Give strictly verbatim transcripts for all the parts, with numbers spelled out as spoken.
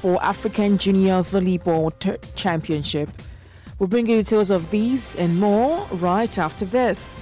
twenty-four African Junior Volleyball T- Championship. We'll bring you details of these and more right after this.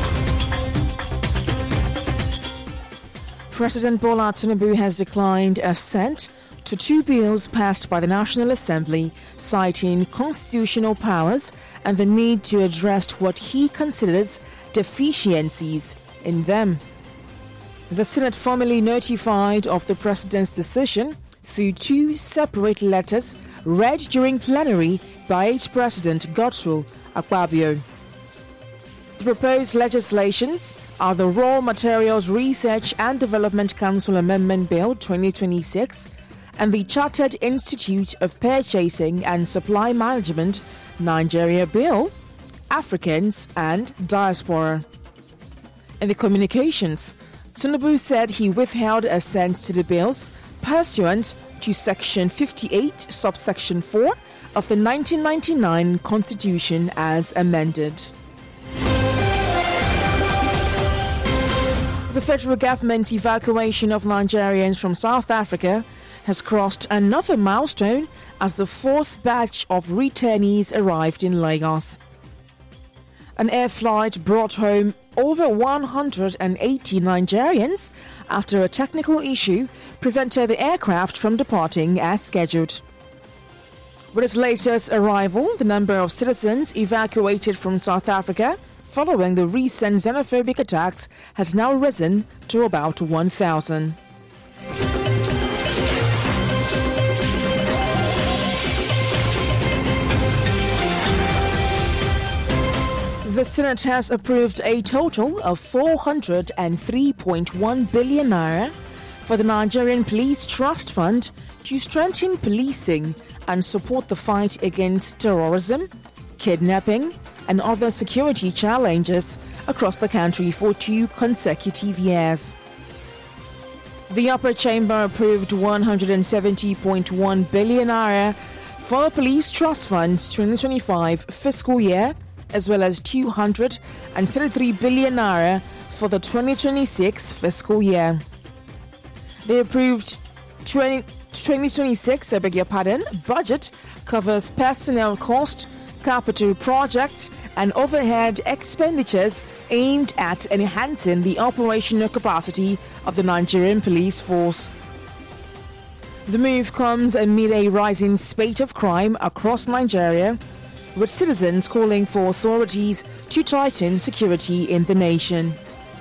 President Bola Tinubu has declined assent to two bills passed by the National Assembly, citing constitutional powers and the need to address what he considers deficiencies in them. The Senate formally notified of the President's decision through two separate letters read during plenary by its President Godswill Akpabio. The proposed legislations are the Raw Materials Research and Development Council Amendment Bill twenty twenty-six and the Chartered Institute of Purchasing and Supply Management Nigeria Bill, Africans and Diaspora. In the communications, Tinubu said he withheld assent to the bills pursuant to Section fifty-eight, subsection four of the nineteen ninety-nine Constitution as amended. The federal government's evacuation of Nigerians from South Africa has crossed another milestone as the fourth batch of returnees arrived in Lagos. An air flight brought home over one hundred eighty Nigerians after a technical issue prevented the aircraft from departing as scheduled. With its latest arrival, the number of citizens evacuated from South Africa following the recent xenophobic attacks has now risen to about one thousand. The Senate has approved a total of four hundred three point one billion naira for the Nigerian Police Trust Fund to strengthen policing and support the fight against terrorism, kidnapping, and other security challenges across the country for two consecutive years. The upper chamber approved one hundred seventy point one billion naira for Police Trust Fund's twenty twenty-five fiscal year, as well as two hundred thirty-three billion naira for the twenty twenty-six fiscal year. The approved twenty twenty-six, I beg your pardon, budget covers personnel cost, capital projects, and overhead expenditures aimed at enhancing the operational capacity of the Nigerian police force. The move comes amid a rising spate of crime across Nigeria, with citizens calling for authorities to tighten security in the nation.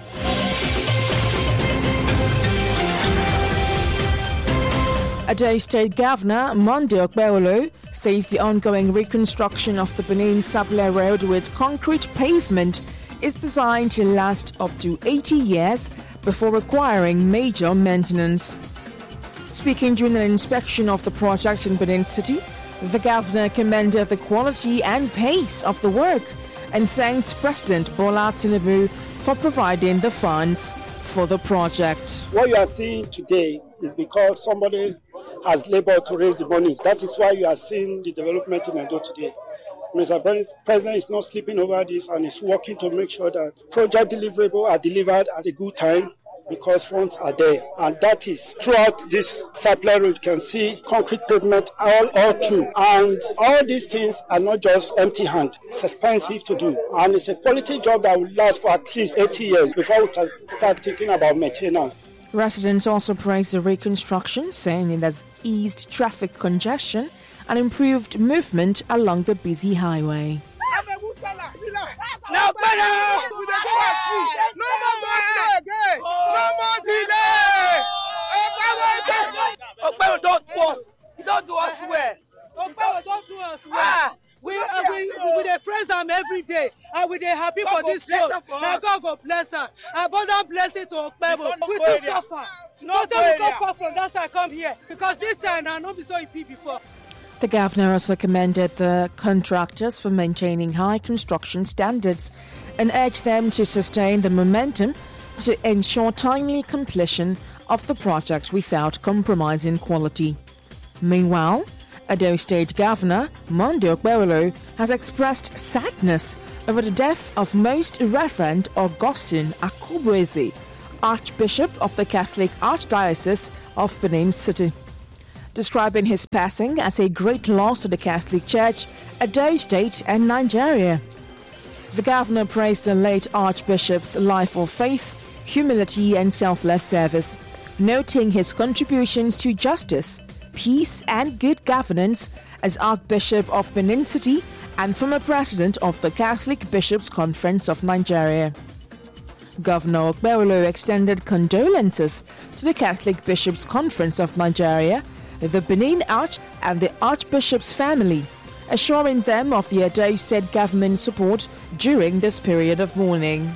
Edo State Governor Monday Okpebholo says the ongoing reconstruction of the Benin-Sapele Road with concrete pavement is designed to last up to eighty years before requiring major maintenance. Speaking during an inspection of the project in Benin City, the governor commended the quality and pace of the work and thanked President Bola Tinubu for providing the funds for the project. What you are seeing today is because somebody has labored to raise the money. That is why you are seeing the development in Edo today. Mister President is not sleeping over this and is working to make sure that project deliverables are delivered at a good time, because funds are there. And that is throughout this Sapele Road. You can see concrete pavement all, all through. And all these things are not just empty hand. It's expensive to do. And it's a quality job that will last for at least eighty years before we can start thinking about maintenance. Residents also praised the reconstruction, saying it has eased traffic congestion and improved movement along the busy highway. Now better! No more delay again! No more delay! Okpebholo don't do us. He don't do us well. Okpebholo don't do us well. Ah. We uh, we we dey praise them every day, and we dey happy God for this road. Now God go bless her. Abundant blessing to Okpebholo. We too suffer. No time we come far from that side, come here, because this time I not be so happy before. The governor also commended the contractors for maintaining high construction standards and urged them to sustain the momentum to ensure timely completion of the project without compromising quality. Meanwhile, Edo State Governor Monday Okpebholo has expressed sadness over the death of Most Reverend Augustine Akubueze, Archbishop of the Catholic Archdiocese of Benin City. describing his passing as a great loss to the Catholic Church, Edo State and Nigeria. The governor praised the late Archbishop's life of faith, humility and selfless service, noting his contributions to justice, peace and good governance as Archbishop of Benin City and former president of the Catholic Bishops' Conference of Nigeria. Governor Okpebholo extended condolences to the Catholic Bishops' Conference of Nigeria, the Benin Arch and the Archbishop's family, assuring them of the Edo State government support during this period of mourning.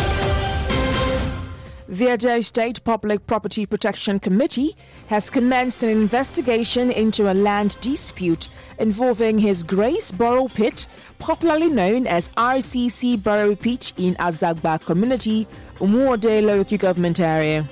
The Edo State Public Property Protection Committee has commenced an investigation into a land dispute involving his Grace Borough Pit, popularly known as R C C Borough Pit in Azagba Community, Umuode local government area.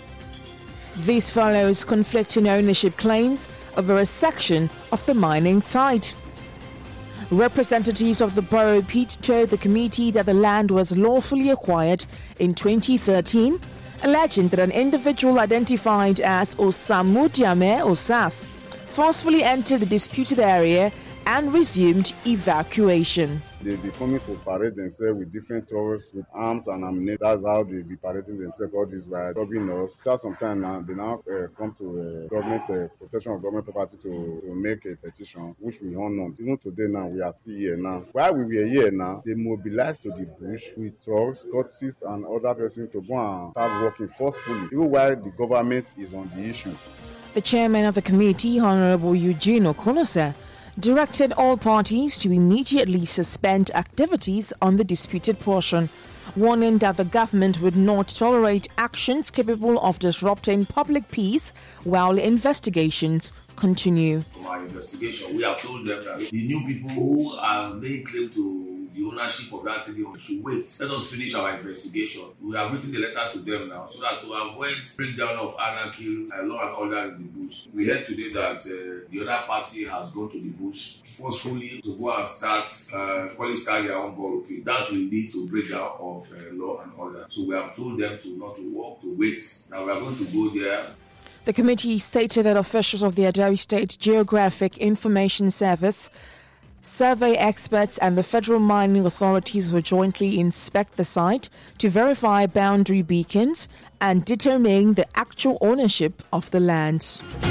This follows conflicting ownership claims over a section of the mining site. Representatives of the Borough Pit told the committee that the land was lawfully acquired in twenty thirteen, alleging that an individual identified as Osamu Diame Osas forcefully entered the disputed area and resumed evacuation. They be coming to parade themselves with different towers, with arms and ammunition. That's how they be parading themselves all this while robbing us. After some time now, they now uh, come to uh, government uh, protection of government property to, to make a petition, which we honor. Even today now, we are still here now. While we were here now, they mobilized to the bush with trucks, courtesies and other persons to go and start working forcefully, even while the government is on the issue. The chairman of the committee, Honorable Eugene Okonose, directed all parties to immediately suspend activities on the disputed portion, warning that the government would not tolerate actions capable of disrupting public peace while investigations continue. From our investigation, we have told them that the new people who are laying claim to the ownership of that thing should wait. Let us finish our investigation. We have written the letter to them now so that to avoid breakdown of anarchy and law and order in the bush. We heard today that uh, the other party has gone to the bush forcefully to go and start uh, start their own borough pit. That will lead to breakdown of uh, law and order. So we have told them to not to walk, to wait. Now we are going to go there. The committee stated that officials of the Edo State Geographic Information Service, survey experts and the Federal Mining Authorities will jointly inspect the site to verify boundary beacons and determine the actual ownership of the land.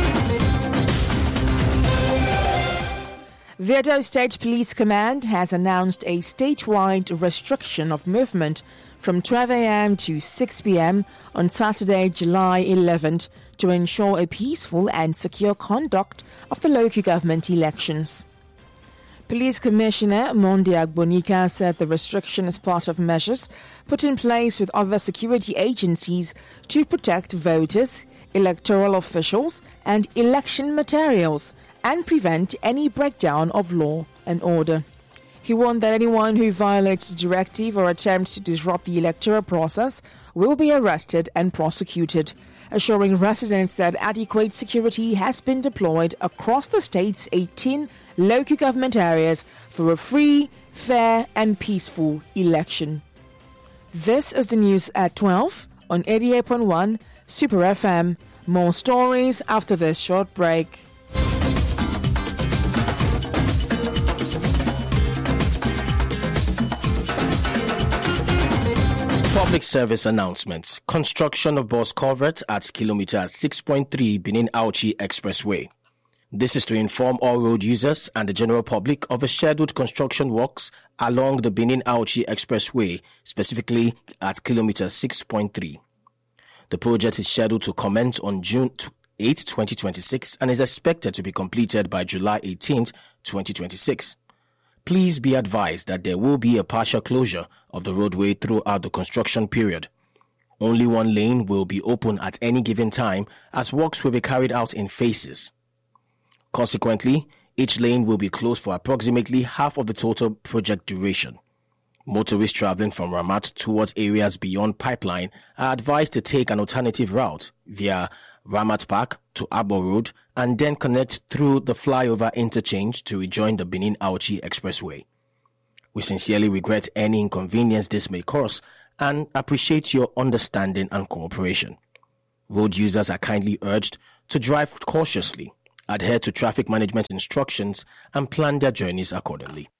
The Edo State Police Command has announced a statewide restriction of movement from twelve a.m. to six p.m. on Saturday, July eleventh, to ensure a peaceful and secure conduct of the local government elections. Police Commissioner Monde Agbonika said the restriction is part of measures put in place with other security agencies to protect voters, electoral officials, and election materials and prevent any breakdown of law and order. He warned that anyone who violates the directive or attempts to disrupt the electoral process will be arrested and prosecuted, assuring residents that adequate security has been deployed across the state's eighteen local government areas for a free, fair and peaceful election. This is the news at twelve on eighty-eight point one Super F M. More stories after this short break. Public service announcements. Construction of bus culvert at kilometer six point three Benin Auchi Expressway. This is to inform all road users and the general public of the scheduled construction works along the Benin Auchi Expressway, specifically at kilometer six point three. The project is scheduled to commence on June eighth, twenty twenty-six and is expected to be completed by July eighteenth, twenty twenty-six. Please be advised that there will be a partial closure of the roadway throughout the construction period. Only one lane will be open at any given time as works will be carried out in phases. Consequently, each lane will be closed for approximately half of the total project duration. Motorists traveling from Ramat towards areas beyond Pipeline are advised to take an alternative route via Ramat Park to Abo Road and then connect through the flyover interchange to rejoin the Benin Auchi Expressway. We sincerely regret any inconvenience this may cause and appreciate your understanding and cooperation. Road users are kindly urged to drive cautiously adhere to traffic management instructions, and plan their journeys accordingly.